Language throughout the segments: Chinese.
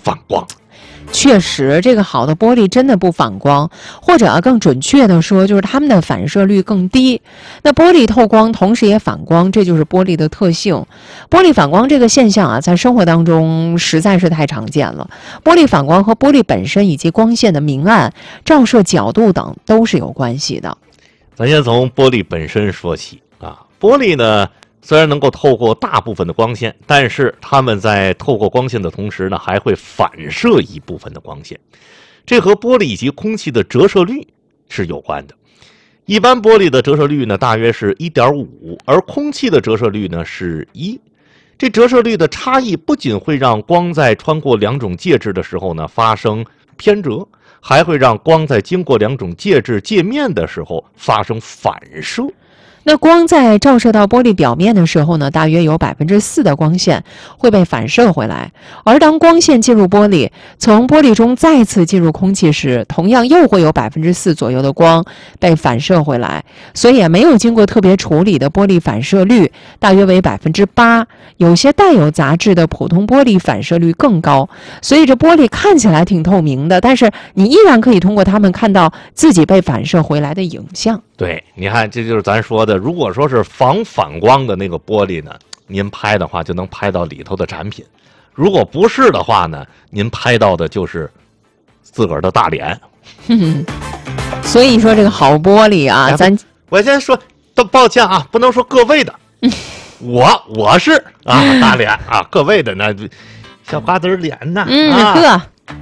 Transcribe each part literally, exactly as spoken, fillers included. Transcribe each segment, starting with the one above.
反光。 确实，这个好的玻璃真的不反光，或者啊更准确的说，就是它们的反射率更低。那玻璃透光，同时也反光，这就是玻璃的特性。玻璃反光这个现象啊，在生活当中实在是太常见了。玻璃反光和玻璃本身以及光线的明暗、照射角度等都是有关系的。 咱先从玻璃本身说起啊，玻璃呢，虽然能够透过大部分的光线，但是它们在透过光线的同时呢，还会反射一部分的光线。这和玻璃以及空气的折射率是有关的。一般玻璃的折射率呢，大约是 一点五， 而空气的折射率呢是一。这折射率的差异不仅会让光在穿过两种介质的时候呢发生偏折，还会让光在经过两种介质界面的时候发生反射。 那光在照射到玻璃表面的时候呢，大约有百分之四的光线会被反射回来，而当光线进入玻璃，从玻璃中再次进入空气时，同样又会有百分之四左右的光被反射回来。所以没有经过特别处理的玻璃反射率大约为百分之八，有些带有杂质的普通玻璃反射率更高。所以这玻璃看起来挺透明的，但是你依然可以通过它们看到自己被反射回来的影像。 对，你看，这就是咱说的，如果说是防反光的那个玻璃呢，您拍的话就能拍到里头的产品；如果不是的话呢，您拍到的就是自个儿的大脸。 所以说这个好玻璃啊， 哎、 咱我先说，都抱歉啊，不能说各位的，我我是啊大脸啊，各位的那小瓜子脸呐， 嗯啊、 呵。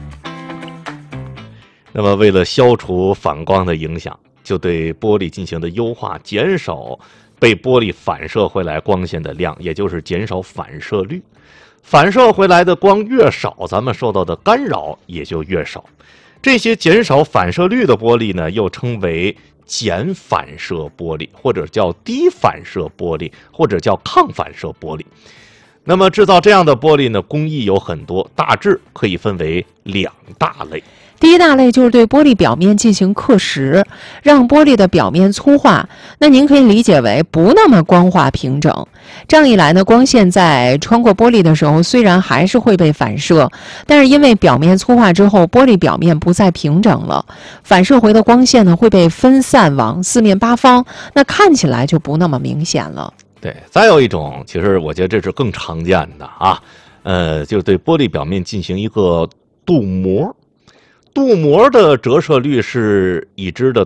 那么为了消除反光的影响，就对玻璃进行的优化，减少被玻璃反射回来光线的量，也就是减少反射率。反射回来的光越少，咱们受到的干扰也就越少。这些减少反射率的玻璃呢，又称为减反射玻璃，或者叫低反射玻璃，或者叫抗反射玻璃。那么制造这样的玻璃呢，工艺有很多，大致可以分为两大类。 第一大类就是对玻璃表面进行刻蚀，让玻璃的表面粗化。那您可以理解为不那么光滑平整。这样一来呢，光线在穿过玻璃的时候，虽然还是会被反射，但是因为表面粗化之后，玻璃表面不再平整了，反射回的光线呢会被分散往四面八方，那看起来就不那么明显了。 对，再有一种，其实我觉得这是更常见的啊，呃，就对玻璃表面进行一个镀膜。镀膜的折射率是已知的